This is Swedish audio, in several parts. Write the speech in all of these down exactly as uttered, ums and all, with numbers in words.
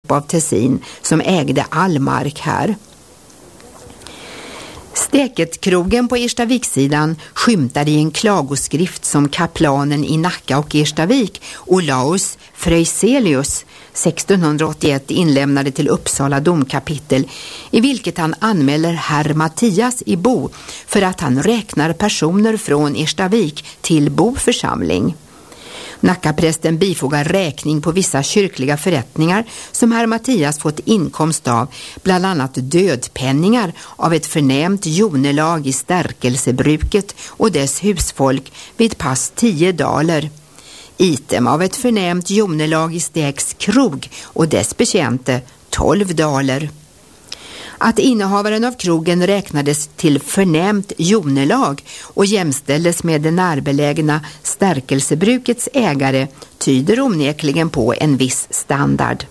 biskop av Tessin som ägde all mark här. Stäketkrogen på Erstavikssidan skymtade i en klagoskrift som kaplanen i Nacka och Erstavik, Olaus Fröjselius, sextonhundraåttioett inlämnade till Uppsala domkapitel, i vilket han anmäler herr Mattias i Bo för att han räknar personer från Erstavik till Bo församling. Nackaprästen bifogar räkning på vissa kyrkliga förrättningar som herr Mattias fått inkomst av, bland annat dödpenningar av ett förnämt jonelag i stärkelsebruket och dess husfolk vid pass tio daler. Item av ett förnämt jonelag i Stäks krog och dess betjänte tolv daler. Att innehavaren av krogen räknades till förnämt jonelag och jämställdes med det närbelägna stärkelsebrukets ägare tyder onekligen på en viss standard.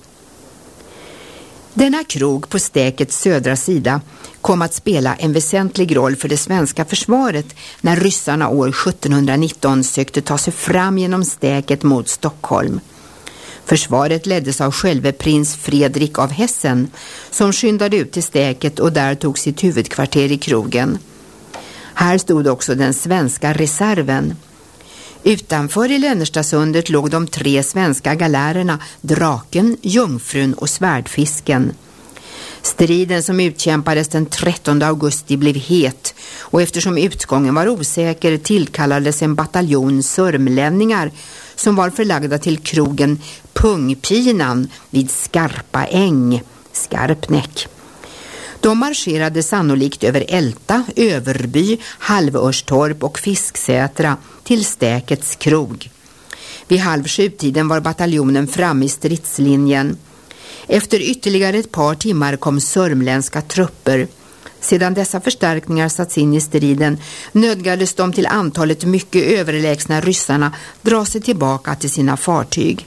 Denna krog på Stäkets södra sida kom att spela en väsentlig roll för det svenska försvaret när ryssarna år sjuttonhundranitton sökte ta sig fram genom Stäket mot Stockholm. Försvaret leddes av själve prins Fredrik av Hessen som skyndade ut till Stäket och där tog sitt huvudkvarter i krogen. Här stod också den svenska reserven. Utanför i Lännerstasundet låg de tre svenska galärerna Draken, Jungfrun och Svärdfisken. Striden som utkämpades den trettonde augusti blev het och eftersom utgången var osäker tillkallades en bataljon sörmlänningar som var förlagda till krogen Pungpinan vid Skarpa äng, Skarpnäck. De marscherade sannolikt över Älta, Överby, Halvörstorp och Fisksätra till Stäkets krog. Vid halv sju-tiden var bataljonen fram i stridslinjen. Efter ytterligare ett par timmar kom sörmländska trupper. Sedan dessa förstärkningar satts in i striden nödgades de till antalet mycket överlägsna ryssarna dra sig tillbaka till sina fartyg.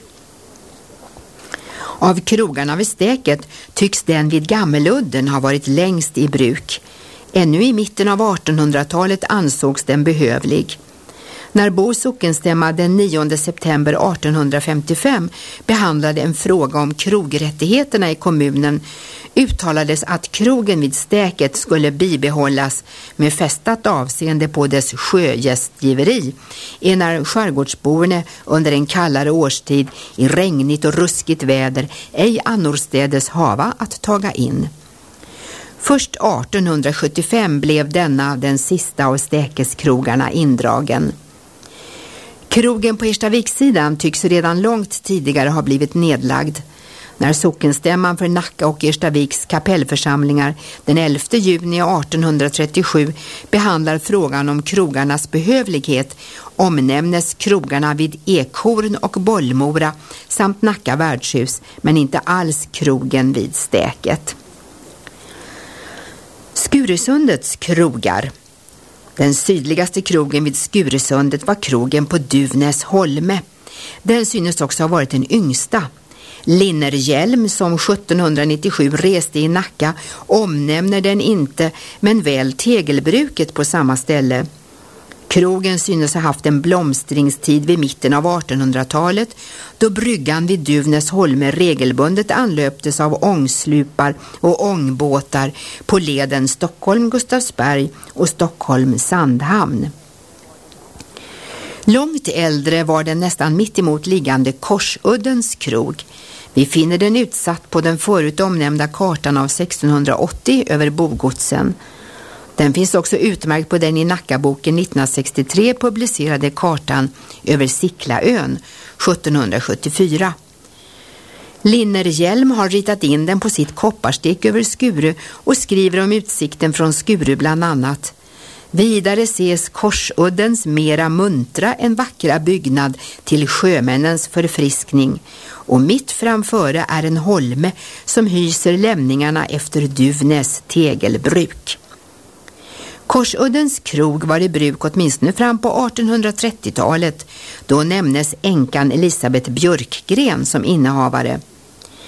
Av krogarna vid Stäket tycks den vid Gammeludden ha varit längst i bruk. Ännu i mitten av artonhundratalet ansågs den behövlig. När Bo sockenstämma den nionde september artonhundrafemtiofem behandlade en fråga om krogrättigheterna i kommunen uttalades att krogen vid Stäket skulle bibehållas med fästat avseende på dess sjögästgiveri, enär skärgårdsborna under en kallare årstid i regnigt och ruskigt väder ej annorstädes hava att taga in. Först artonhundrasjuttiofem blev denna den sista av Stäkeskrogarna indragen. Krogen på Erstavikssidan tycks redan långt tidigare ha blivit nedlagd. När sockenstämman för Nacka och Erstaviks kapellförsamlingar den elfte juni artonhundratrettiosju behandlar frågan om krogarnas behövlighet omnämnes krogarna vid Ekhorn och Bollmora samt Nacka värdshus, men inte alls krogen vid Stäket. Skuresundets krogar. Den sydligaste krogen vid Skuresundet var krogen på Duvnäs Holme. Den synes också ha varit den yngsta. Linnerhjelm som sjuttonhundranittiosju reste i Nacka omnämner den inte, men väl tegelbruket på samma ställe. Krogen synes ha haft en blomstringstid vid mitten av artonhundratalet då bryggan vid Duvnäs Holme regelbundet anlöptes av ångslupar och ångbåtar på leden Stockholm-Gustavsberg och Stockholm-Sandhamn. Långt äldre var den nästan mitt emot liggande Korsuddens krog. Vi finner den utsatt på den förut omnämnda kartan av sextonhundraåttio över Bogodsen. Den finns också utmärkt på den i Nackaboken nittonhundrasextiotre publicerade kartan över Siklaön sjuttonhundrasjuttiofyra. Linnerhjelm har ritat in den på sitt kopparstek över Skuru och skriver om utsikten från Skuru bland annat: vidare ses Korsuddens mera muntra än vackra byggnad till sjömännens förfriskning, och mitt framföre är en holme som hyser lämningarna efter Duvnäs tegelbruk. Korsuddens krog var i bruk åtminstone fram på artonhundratrettiotalet. Då nämnes änkan Elisabeth Björkgren som innehavare.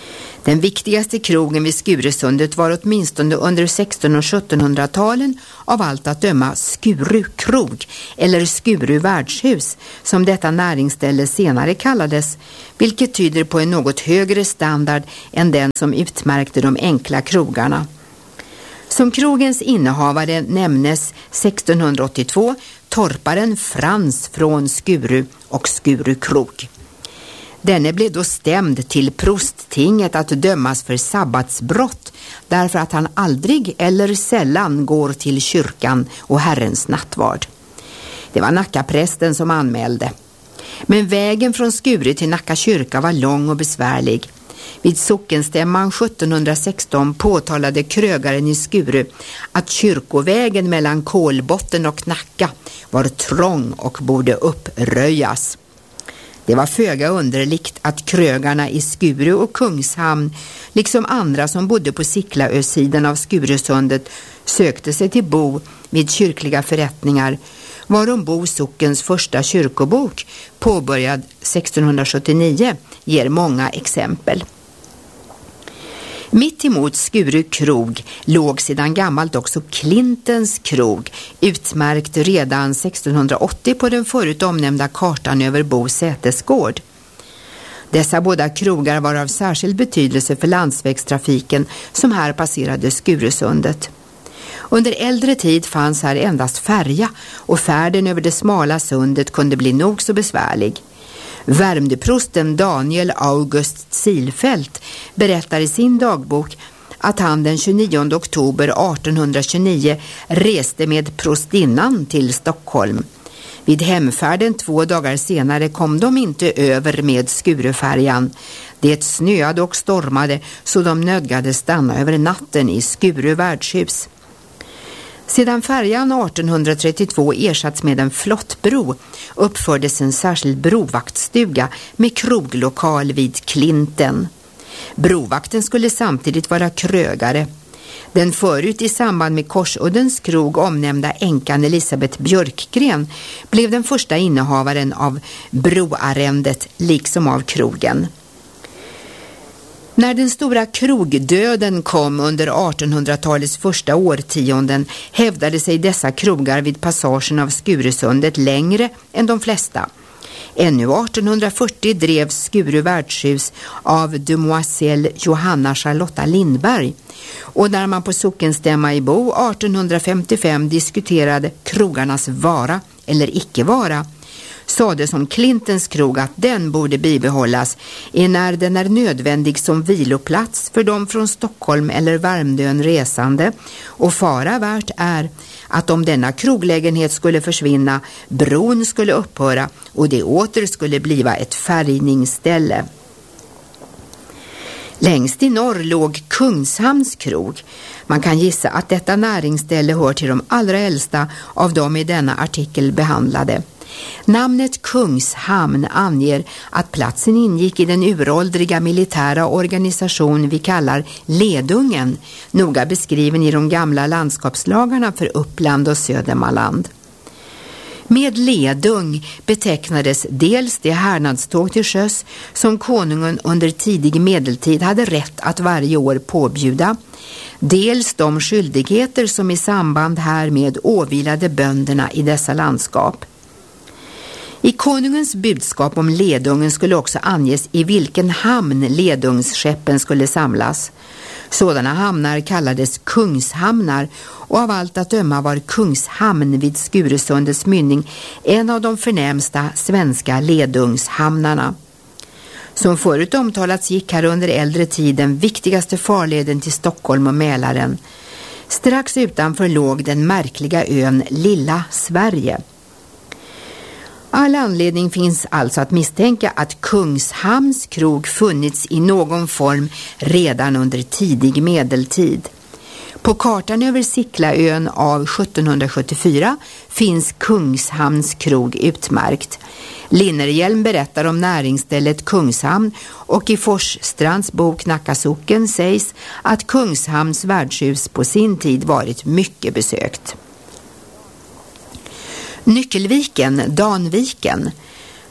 Den viktigaste krogen vid Skurusundet var åtminstone under sextonhundra- och sjuttonhundratalen av allt att döma Skuru krog eller Skuru värdshus som detta näringsställe senare kallades, vilket tyder på en något högre standard än den som utmärkte de enkla krogarna. Som krogens innehavare nämnes sextonhundraåttiotvå torparen Frans från Skuru och Skuru krog. Denne blev då stämd till prosttinget att dömas för sabbatsbrott därför att han aldrig eller sällan går till kyrkan och Herrens nattvard. Det var Nackaprästen som anmälde. Men vägen från Skuru till Nacka kyrka var lång och besvärlig. Vid sockenstämman sjuttonhundrasexton påtalade krögaren i Skuru att kyrkovägen mellan Kolbotten och Nacka var trång och borde uppröjas. Det var föga underligt att krögarna i Skuru och Kungshamn, liksom andra som bodde på Siklaösidan av Skurusundet, sökte sig till Bo vid kyrkliga förrättningar, varom Bo sockens första kyrkobok, påbörjad sextonhundrasjuttionio, ger många exempel. Mitt emot Skuru krog låg sedan gammalt också Klintens krog, utmärkt redan sextonhundraåttio på den förut omnämnda kartan över Bo sätesgård. Dessa båda krogar var av särskild betydelse för landsvägstrafiken som här passerade Skurusundet. Under äldre tid fanns här endast färja och färden över det smala sundet kunde bli nog så besvärlig. Värmdöprosten Daniel August Silfelt berättar i sin dagbok att han den tjugonionde oktober artonhundratjugonio reste med prostinnan till Stockholm. Vid hemfärden två dagar senare kom de inte över med Skurufärjan. Det snöade och stormade så de nödgade stanna över natten i Skuru värdshus. Sedan färjan artonhundratrettiotvå ersatts med en flottbro uppfördes en särskild brovaktstuga med kroglokal vid Klinten. Brovakten skulle samtidigt vara krögare. Den förut i samband med Korsuddens krog omnämnda änkan Elisabeth Björkgren blev den första innehavaren av broarrendet liksom av krogen. När den stora krogdöden kom under artonhundratalets första årtionden hävdade sig dessa krogar vid passagen av Skurusundet längre än de flesta. Ännu artonhundrafyrtio drevs Skuru värdshus av demoiselle Johanna Charlotta Lindberg, och när man på sockenstämma i Bo artonhundrafemtiofem diskuterade krogarnas vara eller icke vara, sades om Klintens krog att den borde bibehållas enär den är nödvändig som viloplats för de från Stockholm eller Värmdön resande, och fara värt är att om denna kroglägenhet skulle försvinna, bron skulle upphöra och det åter skulle bliva ett färgningsställe. Längst i norr låg Kungshamns krog. Man kan gissa att detta näringsställe hör till de allra äldsta av dem i denna artikel behandlade. Namnet Kungshamn anger att platsen ingick i den uråldriga militära organisation vi kallar Ledungen, noga beskriven i de gamla landskapslagarna för Uppland och Södermanland. Med ledung betecknades dels det härnadståg till sjöss som konungen under tidig medeltid hade rätt att varje år påbjuda, dels de skyldigheter som i samband härmed åvilade bönderna i dessa landskap. I konungens budskap om ledungen skulle också anges i vilken hamn ledungsskeppen skulle samlas. Sådana hamnar kallades kungshamnar, och av allt att döma var Kungshamn vid Skurusundets mynning en av de förnämsta svenska ledungshamnarna. Som förut omtalats gick här under äldre tid den viktigaste farleden till Stockholm och Mälaren. Strax utanför låg den märkliga ön Lilla Sverige. All anledning finns alltså att misstänka att Kungshamns krog funnits i någon form redan under tidig medeltid. På kartan över Siklaön av sjuttonhundrasjuttiofyra finns Kungshamns krog utmärkt. Linnerhjelm berättar om näringsstället Kungshamn, och i Forsstrands bok Nacka socken sägs att Kungshamns värdshus på sin tid varit mycket besökt. Nyckelviken, Danviken.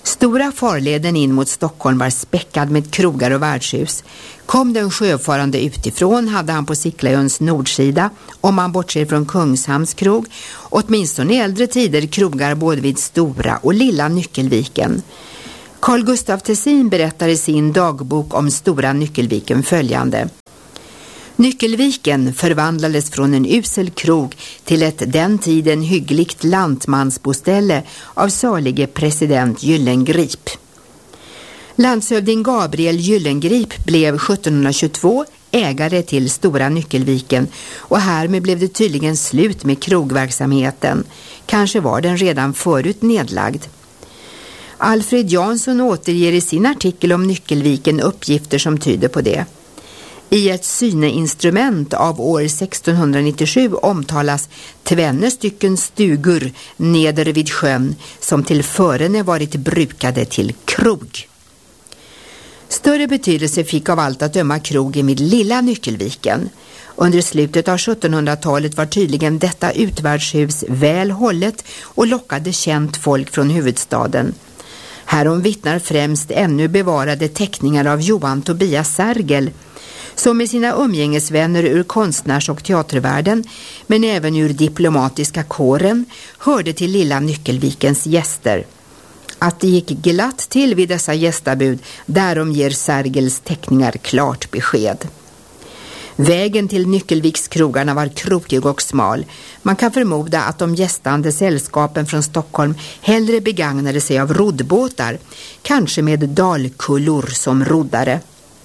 Stora farleden in mot Stockholm var späckad med krogar och värdshus. Kom den sjöfarande utifrån hade han på Sicklejöns nordsida, om man bortser från Kungshamns krog, åtminstone i äldre tider krogar både vid Stora och Lilla Nyckelviken. Carl Gustaf Tessin berättar i sin dagbok om Stora Nyckelviken följande. Nyckelviken förvandlades från en usel krog till ett den tiden hyggligt lantmansboställe av salige president Gyllengrip. Landshövding Gabriel Gyllengrip blev sjuttonhundratjugotvå ägare till Stora Nyckelviken och härmed blev det tydligen slut med krogverksamheten. Kanske var den redan förut nedlagd. Alfred Jansson återger i sin artikel om Nyckelviken uppgifter som tyder på det. I ett syneinstrument av år sextonhundranittiosju omtalas tvenne stycken stugor neder vid sjön som till förene varit brukade till krog. Större betydelse fick av allt att döma krogen vid Lilla Nyckelviken. Under slutet av sjuttonhundratalet var tydligen detta utvärdshus väl hållet och lockade känt folk från huvudstaden. Härom vittnar främst ännu bevarade teckningar av Johan Tobias Sergel, som med sina umgängesvänner ur konstnärs- och teatervärlden, men även ur diplomatiska kåren, hörde till Lilla Nyckelvikens gäster. Att det gick glatt till vid dessa gästabud, därom ger Sergels teckningar klart besked. Vägen till Nyckelvikskrogarna var krokig och smal. Man kan förmoda att de gästande sällskapen från Stockholm hellre begagnade sig av roddbåtar, kanske med dalkullor som roddare.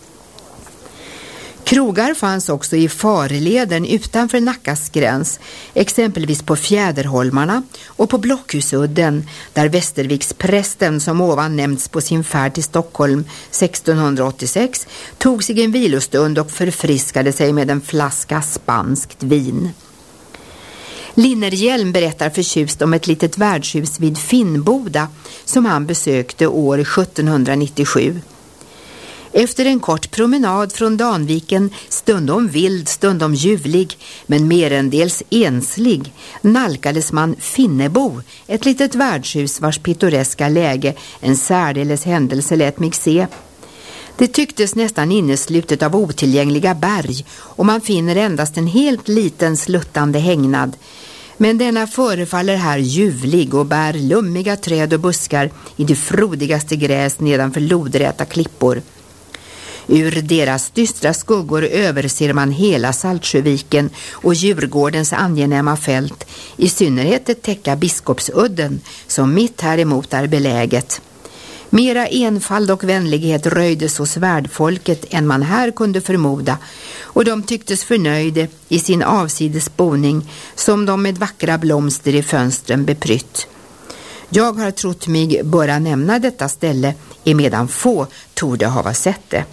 Krogar fanns också i farleden utanför Nackas gräns, exempelvis på Fjäderholmarna och på Blockhusudden, där Västerviksprästen, som ovan nämnts på sin färd till Stockholm sextonhundraåttiosex, tog sig en vilostund och förfriskade sig med en flaska spanskt vin. Linnerhjelm berättar förtjust om ett litet värdshus vid Finnboda som han besökte år sjuttonhundranittiosju. Efter en kort promenad från Danviken, stundom vild, stundom ljuvlig, men merendels enslig, nalkades man Finnebo, ett litet värdshus vars pittoreska läge en särdeles händelse lät mig se. Det tycktes nästan inneslutet av otillgängliga berg och man finner endast en helt liten sluttande hägnad. Men denna förefaller här ljuvlig och bär lummiga träd och buskar i det frodigaste gräs nedanför lodräta klippor. Ur deras dystra skuggor överser man hela Saltsjöviken och Djurgårdens angenäma fält, i synnerhet det täcka Biskopsudden som mitt här emot är beläget. Mera enfald och vänlighet röjdes hos värdfolket än man här kunde förmoda, och de tycktes förnöjde i sin avsides boning som de med vackra blomster i fönstren beprytt. Jag har trott mig böra nämna detta ställe, emedan få torde hava sett det.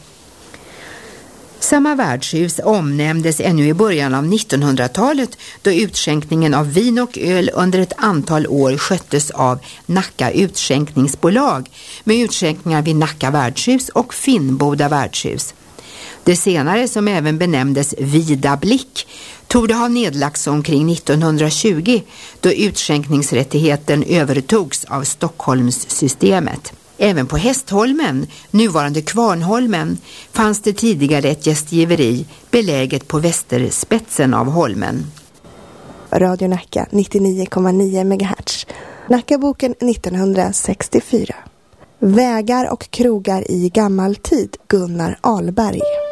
Samma värdshus omnämndes ännu i början av nittonhundratalet, då utskänkningen av vin och öl under ett antal år sköttes av Nacka utskänkningsbolag, med utskänkningar vid Nacka värdshus och Finnboda värdshus. Det senare, som även benämndes Vida Blick, torde ha nedlagts omkring nittonhundratjugo, då utskänkningsrättigheten övertogs av Stockholmssystemet. Även på Hästholmen, nuvarande Kvarnholmen, fanns det tidigare ett gästgiveri beläget på västerspetsen av holmen. Radio Nacka nittionio komma nio megahertz. Nackaboken nittonhundrasextiofyra. Vägar och krogar i gammal tid, Gunnar Ahlberg.